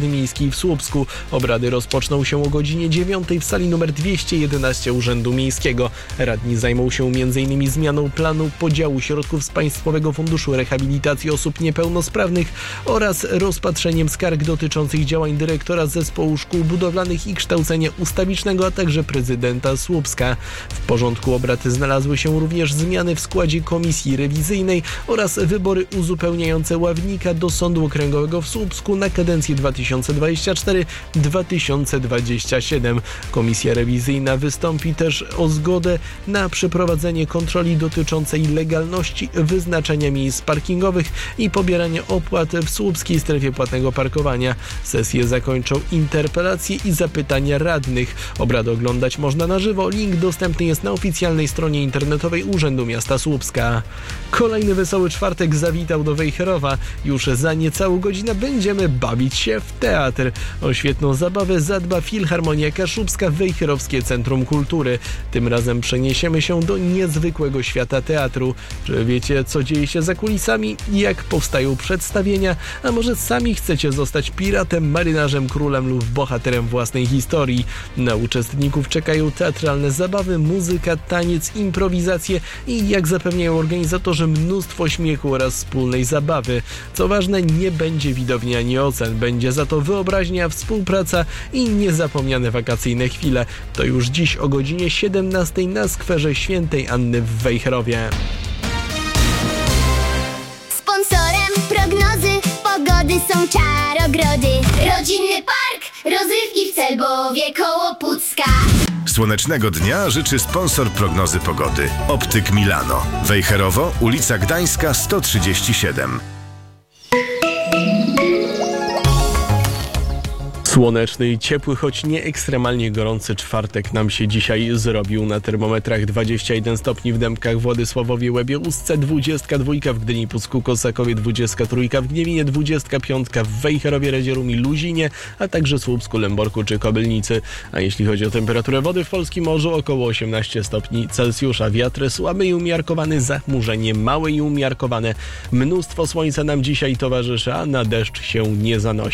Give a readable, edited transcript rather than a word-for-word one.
Rady Miejskiej w Słupsku. Obrady rozpoczną się o godzinie 9 w sali nr 211 Urzędu Miejskiego. Radni zajmą się m.in. zmianą planu podziału środków z Państwowego Funduszu Rehabilitacji Osób Niepełnosprawnych oraz rozpatrzeniem skarg dotyczących działań dyrektora Zespołu Szkół Budowlanych i Kształcenia Ustawicznego, a także prezydenta Słupska. W porządku obrad znalazły się również zmiany w składzie komisji rewizyjnej oraz wybory uzupełniające ławnika do Sądu Okręgowego w Słupsku na kadencję 2024-2027. Komisja rewizyjna wystąpi też o zgodę na przeprowadzenie kontroli dotyczącej legalności wyznaczania miejsc parkingowych i pobierania opłat w słupskiej strefie płatnego parkowania. Sesję zakończą interpelacje i zapytania radnych. Obrady oglądać można na żywo. Link dostępny jest na oficjalnej stronie internetowej Urzędu Miasta Słupska. Kolejny wesoły czwartek zawitał do Wejherowa. Już za niecałą godzinę będziemy bawić się w teatr. O świetną zabawę zadba Filharmonia Kaszubska Wejherowskie Centrum Kultury. Tym razem przeniesiemy się do niezwykłego świata teatru. Czy wiecie, co dzieje się za kulisami? Jak powstają przedstawienia? A może sami chcecie zostać piratem, marynarzem, królem lub bohaterem własnej historii? Na uczestników czekają teatralne zabawy, muzyka, taniec, improwizacje i, jak zapewniają organizatorzy, mnóstwo śmiechu oraz wspólnej zabawy. Co ważne, nie będzie widowni ani ocen, będzie za to wyobraźnia, współpraca i niezapomniane wakacyjne chwile. To już dziś o godzinie 17 na skwerze Świętej Anny w Wejherowie. Sponsorem prognozy pogody są Czarogrody. Rodzinny park, rozrywki w Celbowie koło Pucka. Słonecznego dnia życzy sponsor prognozy pogody. Optyk Milano. Wejherowo, ulica Gdańska 137. Słoneczny i ciepły, choć nie ekstremalnie gorący czwartek nam się dzisiaj zrobił. Na termometrach 21 stopni w Dębkach, Władysławowie, Łebie, Ustce, 22 w Gdyni, Pucku, Kosakowie, 23 w Gniewinie, 25 w Wejherowie, Redzierum i Luzinie, a także Słupsku, Lęborku czy Kobylnicy. A jeśli chodzi o temperaturę wody w polskim morzu, około 18 stopni Celsjusza. Wiatr słaby i umiarkowany, zachmurzenie małe i umiarkowane. Mnóstwo słońca nam dzisiaj towarzyszy, a na deszcz się nie zanosi.